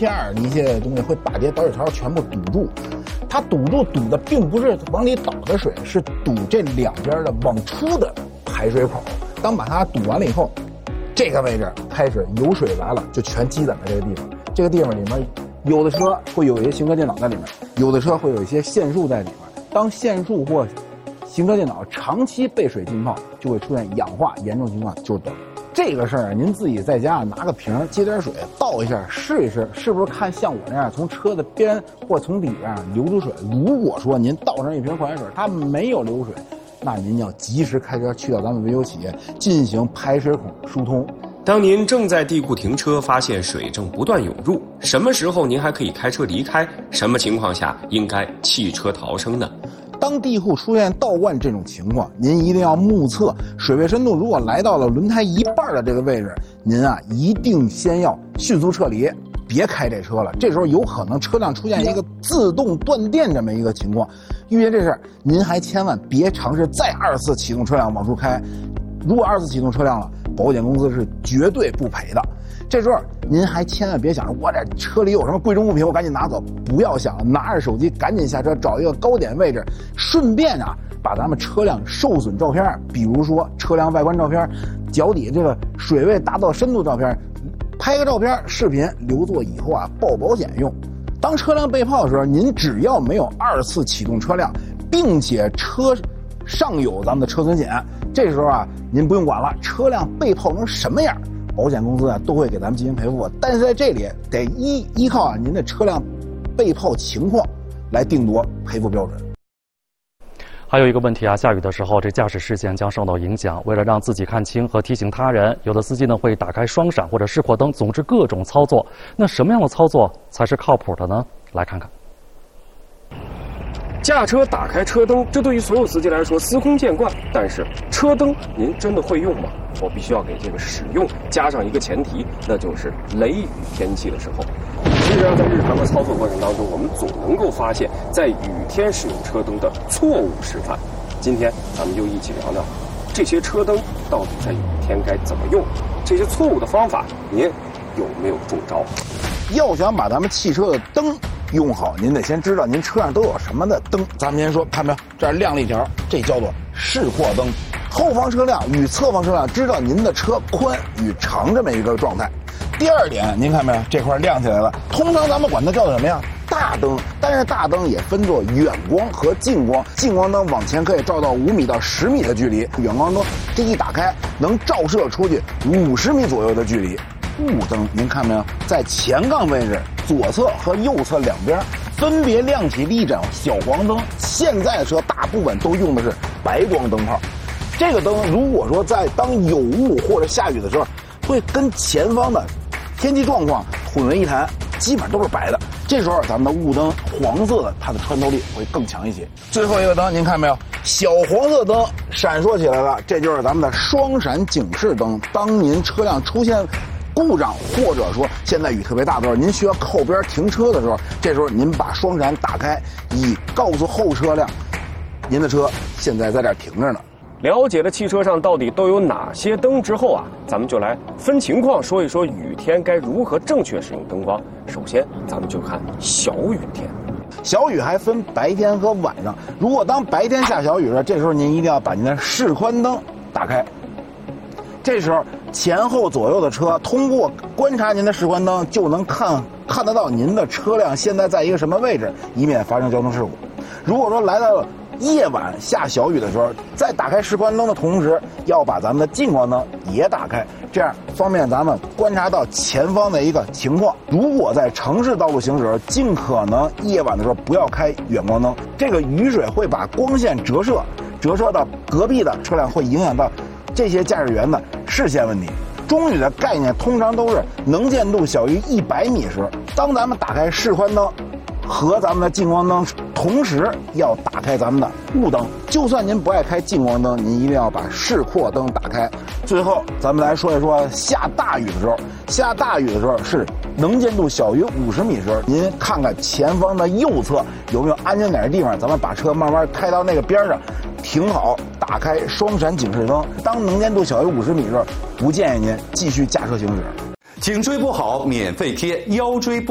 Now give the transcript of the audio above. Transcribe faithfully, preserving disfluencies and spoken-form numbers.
片儿一些东西会把这些导水槽全部堵住。它堵住堵的并不是往里倒的水，是堵这两边的往出的排水口。当把它堵完了以后，这个位置开始有水来了，就全积攒在这个地方。这个地方里面有的车会有一些行车电脑在里面，有的车会有一些线束在里面。当线束或行车电脑长期被水浸泡，就会出现氧化，严重情况就是抖。这个事儿您自己在家拿个瓶接点水倒一下试一试，是不是看像我那样从车的边或从里边流出水。如果说您倒上一瓶矿泉水它没有流水，那您要及时开车去到咱们维修企业进行排水孔疏通。 当您正在地库停车，发现水正不断涌入，什么时候您还可以开车离开？什么情况下应该弃车逃生呢？ 当地库出现倒灌这种情况，您一定要目测水位深度，如果来到了轮胎一半的这个位置，您啊一定先要迅速撤离，别开这车了。这时候有可能车辆出现一个自动断电这么一个情况。遇见这事儿，您还千万别尝试再二次启动车辆往出开。如果二次启动车辆了，保险公司是绝对不赔的。这时候您还千万别想着我这车里有什么贵重物品我赶紧拿走，不要想了，拿着手机赶紧下车，找一个高点位置，顺便啊把咱们车辆受损照片，比如说车辆外观照片，脚底这个水位达到深度照片，拍个照片视频留作以后啊报保险用。当车辆被泡的时候，您只要没有二次启动车辆，并且车上有咱们的车损险，这时候啊您不用管了，车辆被泡成什么样保险公司啊都会给咱们进行赔付，但是在这里得依依靠啊您的车辆被泡情况来定夺赔付标准。 还有一个问题啊，下雨的时候这驾驶视线将受到影响，为了让自己看清和提醒他人，有的司机呢会打开双闪或者示廓灯，总之各种操作。那什么样的操作才是靠谱的呢？来看看。 驾车打开车灯，这对于所有司机来说司空见惯，但是车灯您真的会用吗？我必须要给这个使用加上一个前提，那就是雷雨天气的时候。实际上在日常的操作过程当中，我们总能够发现在雨天使用车灯的错误示范。今天咱们就一起聊聊这些车灯到底在雨天该怎么用，这些错误的方法您有没有中招？ 要想把咱们汽车的灯用好，您得先知道您车上都有什么的灯。咱们先说，看没有，这儿亮了一条，这叫做示廓灯。后方车辆与侧方车辆知道您的车宽与长这么一个状态。第二点，您看没有，这块亮起来了，通常咱们管它叫做什么呀？大灯。但是大灯也分作远光和近光，近光灯往前可以照到五米到十米的距离，远光灯这一打开能照射出去五十米左右的距离。雾灯您看没有，在前杠位置左侧和右侧两边分别亮起了一盏小黄灯。现在的车大部分都用的是白光灯泡。这个灯如果说在当有雾或者下雨的时候，会跟前方的天气状况混为一谈，基本都是白的。这时候咱们的雾灯黄色的，它的穿透力会更强一些。最后一个灯您看没有，小黄色灯闪烁起来了，这就是咱们的双闪警示灯。当您车辆出现故障，或者说现在雨特别大的时候，您需要靠边停车的时候，这时候您把双闪打开，以告诉后车辆您的车现在在这儿停着呢。 了解了汽车上到底都有哪些灯之后啊，咱们就来分情况说一说雨天该如何正确使用灯光。首先咱们就看小雨天。 小雨还分白天和晚上，如果当白天下小雨的时候，这时候您一定要把您的示宽灯打开。这时候前后左右的车通过观察您的示宽灯，就能看看得到您的车辆现在在一个什么位置，以免发生交通事故。如果说来到了夜晚下小雨的时候，在打开示宽灯的同时，要把咱们的近光灯也打开，这样方便咱们观察到前方的一个情况。如果在城市道路行驶，尽可能夜晚的时候不要开远光灯，这个雨水会把光线折射，折射到隔壁的车辆，会影响到这些驾驶员的视线问题。中雨的概念通常都是能见度小于一百米时，当咱们打开示宽灯和咱们的近光灯，同时要打开咱们的雾灯。就算您不爱开近光灯，您一定要把示廓灯打开。最后咱们来说一说下大雨的时候，下大雨的时候是能见度小于五十米时，您看看前方的右侧有没有安全点的地方，咱们把车慢慢开到那个边上，停好，打开双闪警示灯。当能见度小于五十米时，不建议您继续驾车行驶。 颈椎不好免费贴，腰椎不